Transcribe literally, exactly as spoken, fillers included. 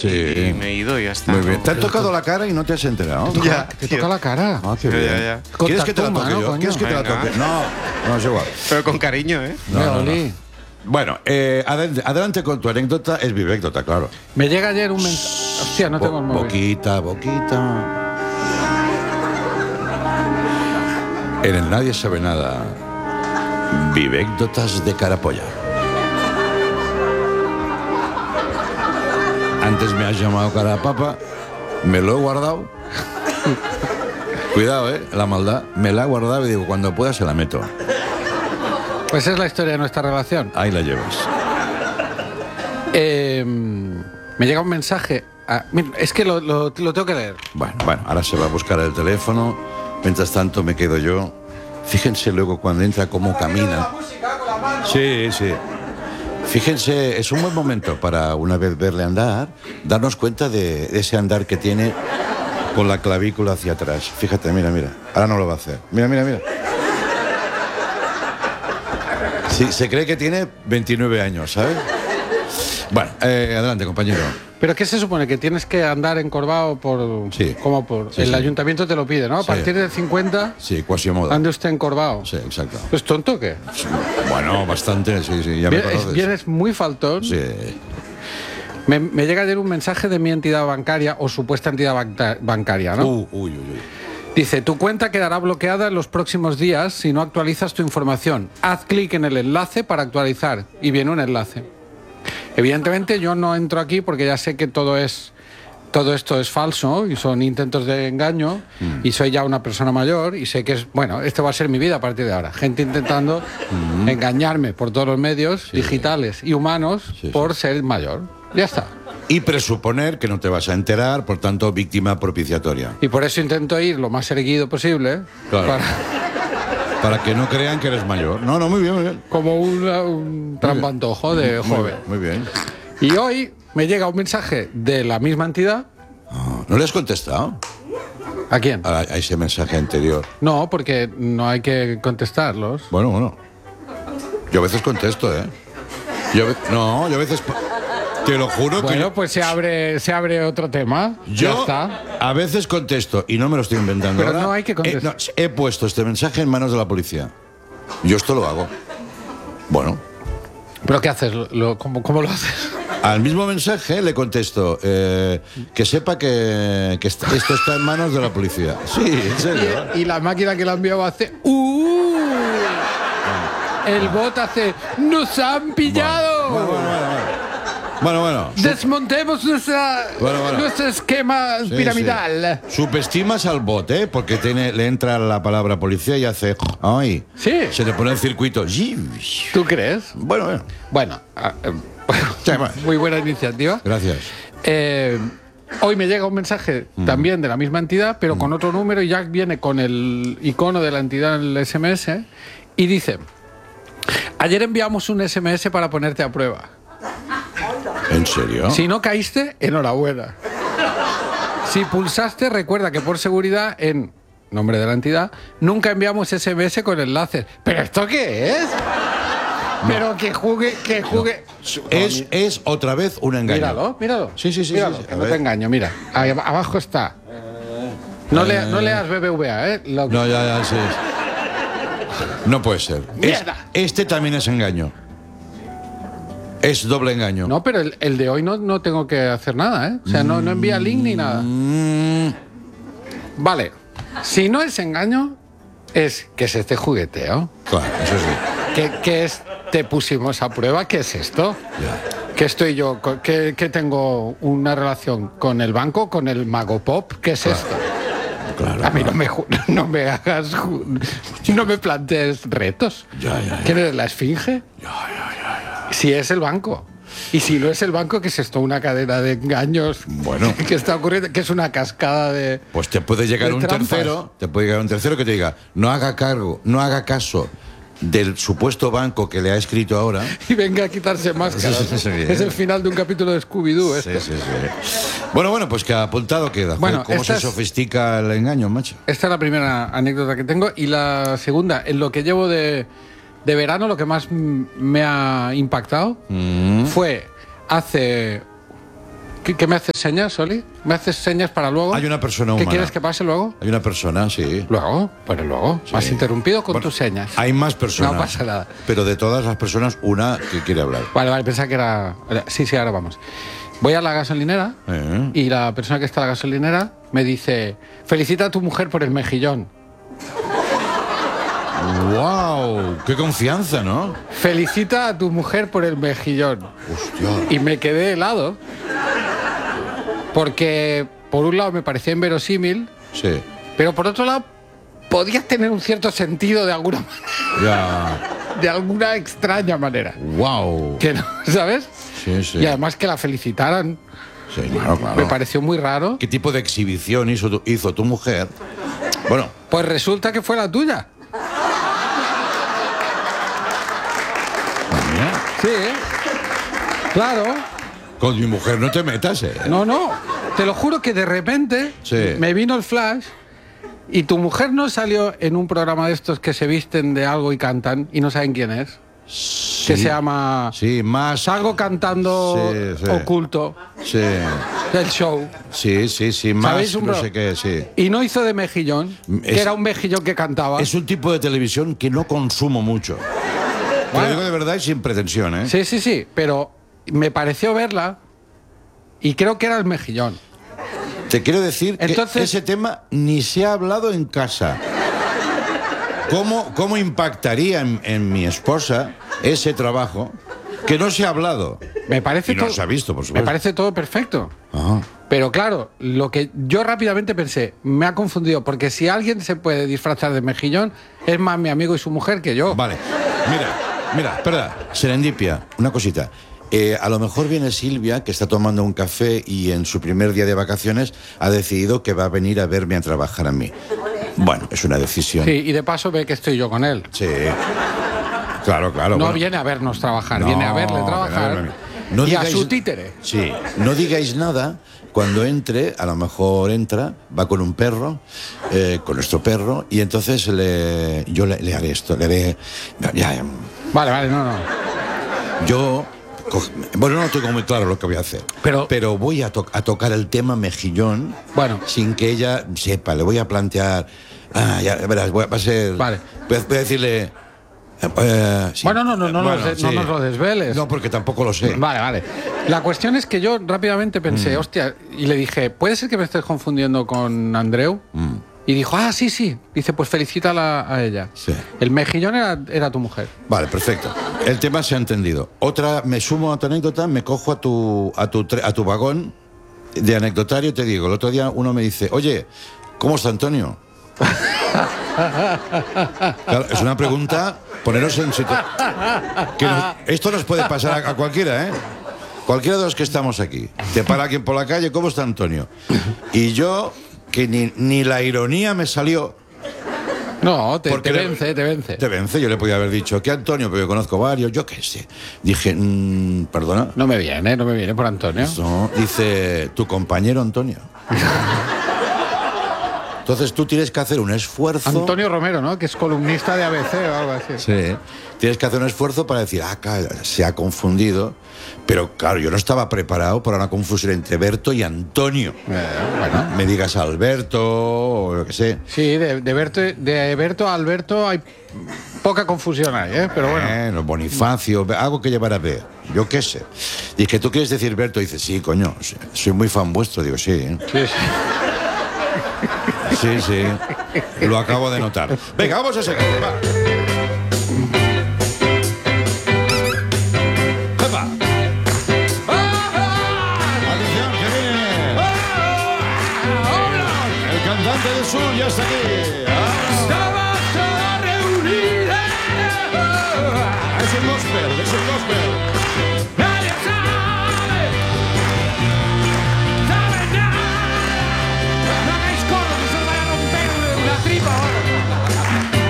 Sí. Y me he ido y ya está. Muy bien. ¿no? ¿Te han tocado la cara y no te has enterado? ¿Te toca, Ya, te tío. toca la cara? Ah, qué Ya, bien. ya, ya. ¿Quieres que te la Con toque tacoma, yo? ¿no, ¿Quieres que te la Venga. toque? No, no es igual. Pero con cariño, ¿eh? No, Me no, no. olí. Bueno, eh, adelante, adelante con tu anécdota. Es vivecdota, claro. Me llega ayer un mensaje. Hostia, no tengo el Bo- móvil. boquita, boquita. En el Nadie Sabe Nada, vivecdotas de Carapolla. Antes me has llamado Carapapa, me lo he guardado. Cuidado, eh, la maldad. Me la he guardado y digo, cuando pueda se la meto. Pues es la historia de nuestra relación. Ahí la llevas. Eh, me llega un mensaje. a- mira, es que lo, lo- lo tengo que leer. Bueno, bueno, ahora se va a buscar el teléfono. Mientras tanto me quedo yo. Fíjense luego cuando entra cómo camina. Sí, sí. Fíjense, es un buen momento para una vez verle andar, darnos cuenta de ese andar que tiene con la clavícula hacia atrás. Fíjate, mira, mira. Ahora no lo va a hacer. Mira, mira, mira. Sí, se cree que tiene veintinueve años, ¿sabes? Bueno, eh, adelante, compañero. ¿Pero qué se supone? ¿Que tienes que andar encorvado por...? Sí. Como por... Sí, el sí. ayuntamiento te lo pide, ¿no? A Sí. partir de cincuenta, Sí, Quasimodo. ande usted encorvado. Sí, exacto. ¿Es tonto o qué? Bueno, bastante, sí, sí, ya me Vienes, conoces. vienes muy faltón. Sí. Me, me llega ayer un mensaje de mi entidad bancaria o supuesta entidad banca- bancaria, ¿no? Uh, uy, uy, uy. Dice, tu cuenta quedará bloqueada en los próximos días si no actualizas tu información. Haz clic en el enlace para actualizar. Y viene un enlace. Evidentemente yo no entro aquí porque ya sé que todo es todo esto es falso y son intentos de engaño Mm. y soy ya una persona mayor y sé que es, bueno, esto va a ser mi vida a partir de ahora. Gente intentando Mm. engañarme por todos los medios digitales y humanos Sí, sí. por ser mayor. Ya está. Y presuponer que no te vas a enterar, por tanto, víctima propiciatoria. Y por eso intento ir lo más erguido posible Claro. para... Para que no crean que eres mayor. No, no, muy bien, muy bien. como una- un trampantojo de Muy joven. bien, muy bien. Y hoy me llega un mensaje de la misma entidad. Ah, ¿no le has contestado ¿A quién? a, a ese mensaje anterior? No, porque no hay que contestarlos. Bueno, bueno. Yo a veces contesto, ¿eh? Yo a ve- no, yo a veces... Te lo juro que... Bueno, pues se abre, se abre otro tema. Ya Yo está. a veces contesto, y no me lo estoy inventando. Pero ahora. no hay que contestar. Eh, no, he puesto este mensaje en manos de la policía. Yo esto lo hago. Bueno, ¿Pero qué haces? Lo- ¿cómo, ¿Cómo lo haces? al mismo mensaje le contesto eh, que sepa que, que est- esto está en manos de la policía. Sí, en serio. Y la máquina que lo ha enviado hace... ¡Uh! El bot hace... ¡Nos han pillado! Bueno, bueno, bueno. bueno. Bueno, bueno. Su- Desmontemos nuestra, Bueno, bueno. nuestro esquema sí, piramidal. sí. Subestimas al bot, ¿eh? Porque tiene, le entra la palabra policía y hace... ¡Ay! Sí. Se le pone el circuito. ¿Tú crees? Bueno, bueno. Bueno, ah, eh, Sí, bueno. muy buena iniciativa. Gracias. Eh, hoy me llega un mensaje también de la misma entidad, pero con otro número y ya viene con el icono de la entidad en el S M S y dice, ayer enviamos un S M S para ponerte a prueba. ¿En serio? Si no caíste, enhorabuena. Si pulsaste, recuerda que por seguridad en nombre de la entidad nunca enviamos S M S con enlaces. ¿Pero esto qué es? Pero que juegue, que juegue... Es, es otra vez un engaño. Míralo, míralo. Sí, sí, sí, Míralo, sí, sí. que A no te ver. engaño, mira. Ahí ab- abajo está. No, lea- no leas B B V A, ¿eh? Lo que- No, ya, ya, sí. No puede ser. Es- Mierda. este también es engaño. Es doble engaño. No, pero el, el de hoy no, no tengo que hacer nada, ¿eh? O sea, no, no envía link ni nada. Mm, Vale. Si no es engaño, es que es este jugueteo. claro, eso sí. ¿Qué, qué es? Te pusimos a prueba. ¿Qué es esto? Ya. ¿Que estoy yo? co- ¿Que, que tengo una relación con el banco, con el Mago Pop? ¿Qué es esto? Claro. A mí no me, ju- no me hagas... ju- No me plantees retos. Ya, ya, ya. ¿Quién eres, la esfinge? Si es el banco. Y si no es el banco, que es esto? Una cadena de engaños. Bueno. Que está ocurriendo, que es una cascada de... Pues te puede llegar De un trampas. tercero, te puede llegar un tercero que te diga, no haga cargo, no haga caso del supuesto banco que le ha escrito ahora. Y venga a quitarse máscaras. Sí, sí, sí, sí. Es el final de un capítulo de Scooby-Doo. Sí, este. sí, sí. Bueno, bueno, pues que apuntado queda. Bueno, Joder, ¿cómo se esta es- sofistica el engaño, macho? Esta es la primera anécdota que tengo. Y la segunda, en lo que llevo de, de verano, lo que más mm, me ha impactado Mm. fue hace ¿Qué, qué me haces señas, Oli? ¿Me haces señas para luego? Hay una persona ¿Qué humana. quieres que pase luego? Hay una persona, sí. Luego, pues luego. Sí. Me has interrumpido con Bueno, tus señas. Hay más personas. No pasa nada. Pero de todas las personas, una que quiere hablar. Vale, vale, pensaba que era... era- Sí, sí, ahora vamos. Voy a la gasolinera Eh. y la persona que está en la gasolinera me dice: felicita a tu mujer por el mejillón. ¡Wow! ¡Qué confianza, ¿no? Felicita a tu mujer por el mejillón. Hostia. Y me quedé helado. Porque, por un lado, me parecía inverosímil, Sí. pero por otro lado, podía tener un cierto sentido de alguna manera, Ya. de alguna extraña manera. ¡Wow! Que no, ¿sabes? Sí, sí. Y además que la felicitaran, Sí, claro, claro. me pareció muy raro. ¿Qué tipo de exhibición hizo tu, hizo tu mujer? Bueno, Pues resulta que fue la tuya. mira, Sí, ¿eh? Claro. con mi mujer no te metas, ¿eh? No, no. Te lo juro que de repente Sí. me vino el flash y tu mujer no salió en un programa de estos que se visten de algo y cantan y no saben quién es. Sí. Que se llama Sí, más... Salgo cantando Sí, sí. oculto Sí, del show. sí, sí, sí, más ¿Sabéis un no pro- sé qué, sí. Y no hizo de mejillón, Es- que era un mejillón que cantaba. Es un tipo de televisión que no consumo mucho. Te lo Bueno. digo de verdad y sin pretensión, ¿eh? Sí, sí, sí, pero me pareció verla y creo que era el mejillón. Te quiero decir que Entonces- ese tema ni se ha hablado en casa. ¿Cómo, cómo impactaría en, en mi esposa ese trabajo que no se ha hablado? Me parece Y no todo, se ha visto, por me supuesto. parece todo perfecto. Ah. Pero claro, lo que yo rápidamente pensé, me ha confundido, porque si alguien se puede disfrazar de mejillón, es más mi amigo y su mujer que yo. Vale, mira, mira, espera, serendipia, una cosita. Eh, a lo mejor viene Silvia, que está tomando un café y en su primer día de vacaciones ha decidido que va a venir a verme a trabajar a mí. Bueno, es una decisión. Sí, y de paso ve que estoy yo con él. Sí. Claro, claro. No bueno. viene a vernos trabajar, No, viene a verle viene a trabajar verme. No y a digáis- su títere. Sí, no digáis nada. Cuando entre, a lo mejor entra, va con un perro, eh, con nuestro perro, y entonces le, yo le, le haré esto, le haré... Ya, ya, Vale, vale, no, no. yo... co- Bueno, no tengo muy claro lo que voy a hacer, Pero- pero voy a, to- a tocar el tema mejillón, Bueno. sin que ella sepa. Le voy a plantear... Ah, ya verás, voy a- va a ser... Vale. Voy a, voy a decirle... eh, sí. Bueno, no, no, no, Bueno, nos, de- no sí. nos lo desveles. No, porque tampoco lo sé. Vale, vale. La cuestión es que yo rápidamente Mm. pensé, hostia, y le dije, ¿puede ser que me estés confundiendo con Andreu? Mm. Y dijo, ah, sí, sí. Dice, pues felicítala a ella. Sí. El mejillón era, era tu mujer. Vale, perfecto. El tema se ha entendido. Otra, me sumo a tu anécdota, me cojo a tu, a tu, tre- a tu vagón de anecdotario y te digo, el otro día uno me dice, oye, ¿cómo está Antonio? Claro, es una pregunta, poneros en situación. Esto nos puede pasar a, a cualquiera, ¿eh? Cualquiera de los que estamos aquí. Te para alguien por la calle, ¿cómo está Antonio? Y yo, que ni, ni la ironía me salió. No, te, Porque te le- vence, te vence. Te vence, yo le podía haber dicho que Antonio, pero yo conozco varios, yo qué sé. Dije, mm, perdona. No me viene, no me viene por Antonio. No, dice tu compañero Antonio. Entonces tú tienes que hacer un esfuerzo. Antonio Romero, ¿no? Que es columnista de A B C o algo así. Sí. Tienes que hacer un esfuerzo para decir, ah, claro, se ha confundido. Pero claro, yo no estaba preparado para una confusión entre Berto y Antonio. Eh, bueno. Me digas Alberto o lo que sé. Sí, de, de, Berto, de Berto a Alberto hay poca confusión ahí, ¿eh? Pero bueno. Bueno, Bonifacio, algo que llevar a ver. Yo qué sé. Y que tú quieres decir Berto, dice, sí, coño, sí, soy muy fan vuestro. Digo, sí, ¿eh? Sí, sí. Sí, sí. Lo acabo de notar. Venga, vamos a seguir. Va. ¡Epa! ¡Atención, que viene! El cantante del sur ya está aquí. Ah. Es un gospel.